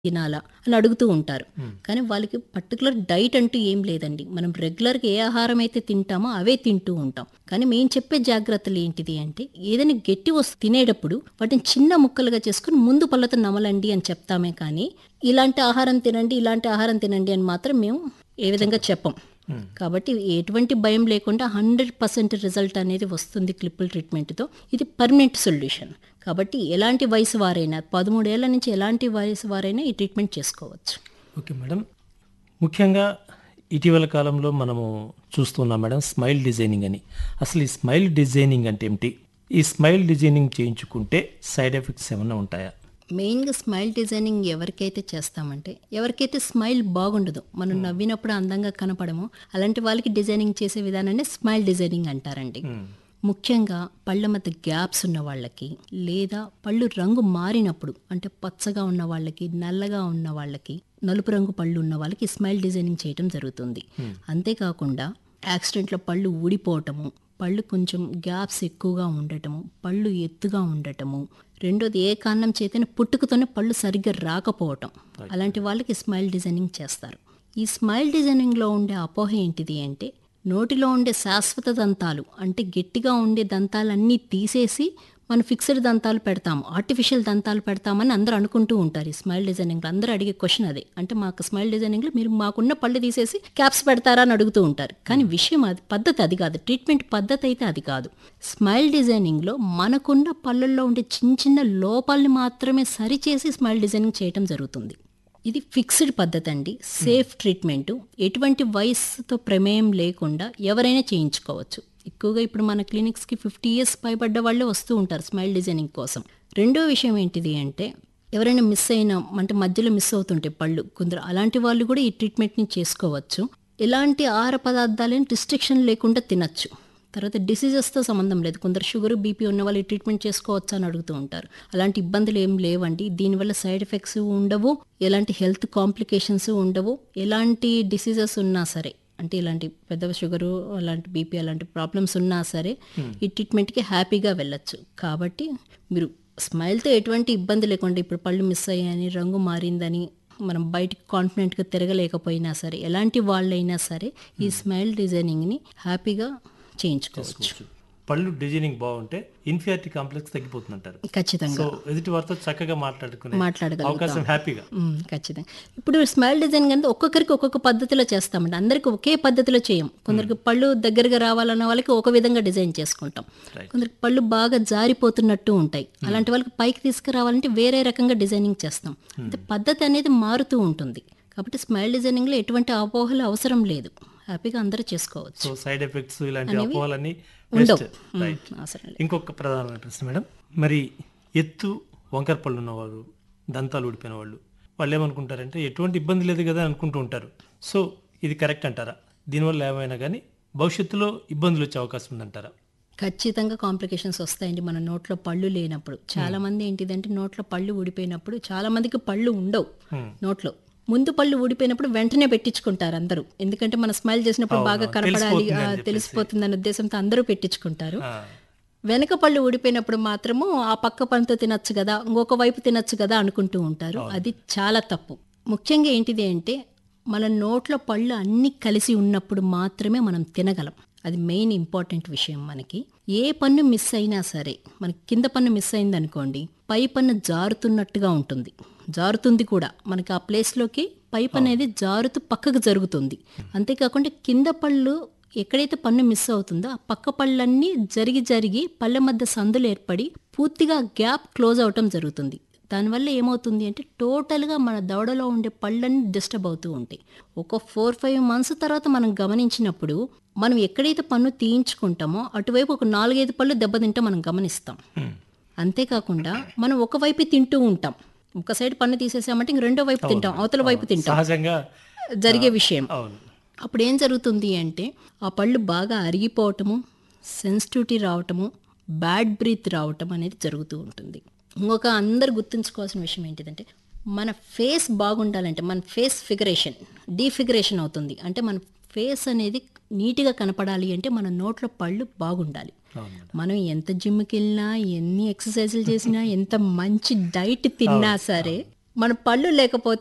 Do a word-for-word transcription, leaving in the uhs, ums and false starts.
తినాలా అని అడుగుతూ ఉంటారు. కానీ వాళ్ళకి పర్టికులర్ డైట్ అంటూ ఏం లేదండి. మనం రెగ్యులర్గా ఏ ఆహారం అయితే తింటామో అవే తింటూ ఉంటాం. కానీ మేము చెప్పే జాగ్రత్తలు ఏంటిది అంటే ఏదైనా గట్టి వస్తు తినేటప్పుడు వాటిని చిన్న ముక్కలుగా చేసుకుని ముందు పళ్ళతో నమలండి అని చెప్తామే కానీ ఇలాంటి ఆహారం తినండి ఇలాంటి ఆహారం తినండి అని మాత్రం మేము ఏ విధంగా చెప్పం. కాబట్టి ఎటువంటి భయం లేకుండా హండ్రెడ్ పర్సెంట్ రిజల్ట్ అనేది వస్తుంది క్లిప్పుల్ ట్రీట్మెంట్తో. ఇది పర్మనెంట్ సొల్యూషన్. కాబట్టి ఎలాంటి వయసు వారైనా పదమూడేళ్ల నుంచి ఎలాంటి వయసు వారైనా ఈ ట్రీట్మెంట్ చేసుకోవచ్చు. ఓకే మేడం, ముఖ్యంగా ఇటీవల కాలంలో మనము చూస్తున్నాం మేడం స్మైల్ డిజైనింగ్ అని. అసలు ఈ స్మైల్ డిజైనింగ్ అంటే ఏమిటి? ఈ స్మైల్ డిజైనింగ్ చేయించుకుంటే సైడ్ ఎఫెక్ట్స్ ఏమైనా ఉంటాయా? మెయిన్గా స్మైల్ డిజైనింగ్ ఎవరికైతే చేస్తామంటే ఎవరికైతే స్మైల్ బాగుండదు, మనం నవ్వినప్పుడు అందంగా కనపడము, అలాంటి వాళ్ళకి డిజైనింగ్ చేసే విధానాన్ని స్మైల్ డిజైనింగ్ అంటారండి. ముఖ్యంగా పళ్ళ మధ్య గ్యాప్స్ ఉన్న వాళ్ళకి లేదా పళ్ళు రంగు మారినప్పుడు అంటే పచ్చగా ఉన్న వాళ్ళకి నల్లగా ఉన్న వాళ్ళకి నలుపు రంగు పళ్ళు ఉన్న వాళ్ళకి స్మైల్ డిజైనింగ్ చేయటం జరుగుతుంది. అంతేకాకుండా యాక్సిడెంట్లో పళ్ళు ఊడిపోవటము, పళ్ళు కొంచెం గ్యాప్స్ ఎక్కువగా ఉండటము, పళ్ళు ఎత్తుగా ఉండటము, రెండోది ఏ కారణం చేతనే పుట్టుకతోనే పళ్ళు సరిగ్గా రాకపోవటం, అలాంటి వాళ్ళకి స్మైల్ డిజైనింగ్ చేస్తారు. ఈ స్మైల్ డిజైనింగ్లో ఉండే అపోహ ఏంటిది అంటే నోటిలో ఉండే శాశ్వత దంతాలు అంటే గట్టిగా ఉండే దంతాలన్నీ తీసేసి మనం ఫిక్స్డ్ దంతాలు పెడతాము, ఆర్టిఫిషియల్ దంతాలు పెడతామని అందరూ అనుకుంటూ ఉంటారు. ఈ స్మైల్ డిజైనింగ్లో అందరూ అడిగే క్వశ్చన్ అదే. అంటే మాకు స్మైల్ డిజైనింగ్లో మీరు మాకున్న పళ్ళు తీసేసి క్యాప్స్ పెడతారా అని అడుగుతూ ఉంటారు. కానీ విషయం అది పద్ధతి అది కాదు, ట్రీట్మెంట్ పద్ధతి అయితే అది కాదు. స్మైల్ డిజైనింగ్లో మనకున్న పళ్ళల్లో ఉండే చిన్న చిన్న లోపాలని మాత్రమే సరిచేసి స్మైల్ డిజైనింగ్ చేయటం జరుగుతుంది. ఇది ఫిక్స్డ్ పద్ధతి అండి, సేఫ్ ట్రీట్మెంటు, ఎటువంటి వయసుతో ప్రమేయం లేకుండా ఎవరైనా చేయించుకోవచ్చు. ఎక్కువగా ఇప్పుడు మన క్లినిక్స్కి ఫిఫ్టీ ఇయర్స్ పైబడ్డ వాళ్ళే వస్తూ ఉంటారు స్మైల్ డిజైనింగ్ కోసం. రెండో విషయం ఏంటిది అంటే ఎవరైనా మిస్ అయినా అంటే మధ్యలో మిస్ అవుతుంటే పళ్ళు కొందరు అలాంటి వాళ్ళు కూడా ఈ ట్రీట్మెంట్ని చేసుకోవచ్చు. ఎలాంటి ఆహార పదార్థాలను రిస్ట్రిక్షన్ లేకుండా తినచ్చు. తర్వాత డిసీజెస్తో సంబంధం లేదు, కొందరు షుగర్ బీపీ ఉన్న వాళ్ళు ఈ ట్రీట్మెంట్ చేసుకోవచ్చా అని అడుగుతూ ఉంటారు. అలాంటి ఇబ్బందులు ఏం లేవండి. దీనివల్ల సైడ్ ఎఫెక్ట్స్ ఉండవు, ఎలాంటి హెల్త్ కాంప్లికేషన్స్ ఉండవు. ఎలాంటి డిసీజెస్ ఉన్నా సరే అంటే ఇలాంటి పెద్ద షుగరు అలాంటి బీపీ అలాంటి ప్రాబ్లమ్స్ ఉన్నా సరే ఈ ట్రీట్మెంట్కి హ్యాపీగా వెళ్ళచ్చు. కాబట్టి మీరు స్మైల్తో ఎటువంటి ఇబ్బంది లేకుండా ఇప్పుడు పళ్ళు మిస్ అయ్యాయని రంగు మారిందని మనం బయటికి కాన్ఫిడెంట్గా తిరగలేకపోయినా సరే ఎలాంటి వాళ్ళైనా సరే ఈ స్మైల్ డిజైనింగ్ని హ్యాపీగా చేయించుకోవచ్చు. పళ్ళు డిజైనింగ్ బాగుంటే ఇన్ఫీరియారిటీ కాంప్లెక్స్ తగ్గిపోతుంది అంటారు. ఖచ్చితంగా. సో ఎదుటి వారితో చక్కగా మాట్లాడుకునే మాట్లాడగలుగుతాం అవకాశం హ్యాపీగా. ఖచ్చితంగా. ఇప్పుడు స్మైల్ డిజైనింగ్ అంటే ఒక్కొక్కరికి ఒక్కొక్క పద్ధతిలో చేస్తామండి, అందరికి ఒకే పద్ధతిలో చేయం. కొందరికి పళ్ళు దగ్గరగా రావాలన్న వాళ్ళకి ఒక విధంగా డిజైన్ చేసుకుంటాం, కొందరికి పళ్ళు బాగా జారిపోతున్నట్టు ఉంటాయి, అలాంటి వాళ్ళకి పైకి తీసుకురావాలంటే వేరే రకంగా డిజైనింగ్ చేస్తాం. అంటే పద్ధతి అనేది మారుతూ ఉంటుంది. కాబట్టి స్మైల్ డిజైనింగ్లో ఎటువంటి అపోహలు అవసరం లేదు, హ్యాపీగా అందరూ చేసుకోవచ్చు. సో సైడ్ ఎఫెక్ట్స్ ఇలాంటి అపోహలన్నీ ఉండవు. ఇంకొక ప్రధానమైన ప్రశ్న మేడం, మరి ఎత్తు వంకర పళ్ళు ఉన్నవారు దంతాలు ఊడిపోయిన వాళ్ళు వాళ్ళు ఏమనుకుంటారంటే ఎటువంటి ఇబ్బంది లేదు కదా అనుకుంటూ ఉంటారు. సో ఇది కరెక్ట్ అంటారా? దీనివల్ల ఏమైనా కానీ భవిష్యత్తులో ఇబ్బందులు వచ్చే అవకాశం ఉందంటారా? ఖచ్చితంగా కాంప్లికేషన్స్ వస్తాయండి మన నోట్లో పళ్ళు లేనప్పుడు. చాలా మంది ఏంటిదంటే నోట్లో పళ్ళు ఊడిపోయినప్పుడు చాలా మందికి పళ్ళు ఉండవు నోట్లో. ముందు పళ్ళు ఊడిపోయినప్పుడు వెంటనే పెట్టించుకుంటారు అందరూ, ఎందుకంటే మనం స్మైల్ చేసినప్పుడు బాగా కనపడాలి తెలిసిపోతుంది అనే ఉద్దేశంతో అందరూ పెట్టించుకుంటారు. వెనక పళ్ళు ఊడిపోయినప్పుడు మాత్రము ఆ పక్క పళ్ళతో తినచ్చు కదా, ఇంకొక వైపు తినచ్చు కదా అనుకుంటూ ఉంటారు. అది చాలా తప్పు. ముఖ్యంగా ఏంటిది అంటే మన నోట్లో పళ్ళు అన్నీ కలిసి ఉన్నప్పుడు మాత్రమే మనం తినగలం. అది మెయిన్ ఇంపార్టెంట్ విషయం. మనకి ఏ పన్ను మిస్ అయినా సరే, మనకి కింద పన్ను మిస్ అయింది అనుకోండి పై పన్ను జారుతున్నట్టుగా ఉంటుంది, జారుతుంది కూడా. మనకి ఆ ప్లేస్లోకి పైప్ అనేది జారుతూ పక్కకు జరుగుతుంది. అంతేకాకుండా కింద పళ్ళు ఎక్కడైతే పన్ను మిస్ అవుతుందో ఆ పక్క పళ్ళన్నీ జరిగి జరిగి పళ్ళ మధ్య సందులు ఏర్పడి పూర్తిగా గ్యాప్ క్లోజ్ అవటం జరుగుతుంది. దానివల్ల ఏమవుతుంది అంటే టోటల్గా మన దవడలో ఉండే పళ్ళన్నీ డిస్టర్బ్ అవుతూ ఉంటాయి. ఒక ఫోర్ ఫైవ్ మంత్స్ తర్వాత మనం గమనించినప్పుడు మనం ఎక్కడైతే పన్ను తీయించుకుంటామో అటువైపు ఒక నాలుగైదు పళ్ళు దెబ్బతింటే మనం గమనిస్తాం. అంతేకాకుండా మనం ఒకవైపు తింటూ ఉంటాం, ఒక సైడ్ పన్ను తీసేసామంటే ఇంక రెండో వైపు తింటాం, అవతల వైపు తింటాం, సహజంగా జరిగే విషయం. అప్పుడు ఏం జరుగుతుంది అంటే ఆ పళ్ళు బాగా అరిగిపోవటము, సెన్సిటివిటీ రావటము, బ్యాడ్ బ్రీత్ రావటం అనేది జరుగుతూ ఉంటుంది. ఇంకొక అందరు గుర్తుంచుకోవాల్సిన విషయం ఏంటిదంటే మన ఫేస్ బాగుండాలంటే మన ఫేస్ ఫిగరేషన్ డీఫిగరేషన్ అవుతుంది. అంటే మన ఫేస్ అనేది నీట్గా కనపడాలి అంటే మన నోట్లో పళ్ళు బాగుండాలి. మనం ఎంత జిమ్కి వెళ్ళినా ఎన్ని ఎక్సర్సైజులు చేసినా ఎంత మంచి డైట్ తిన్నా సరే మన పళ్ళు లేకపోతే